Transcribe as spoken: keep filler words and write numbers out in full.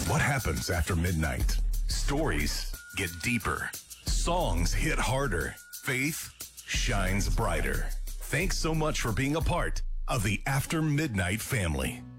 What happens after midnight? Stories get deeper. Songs hit harder. Faith shines brighter. Thanks so much for being a part of the After Midnight family.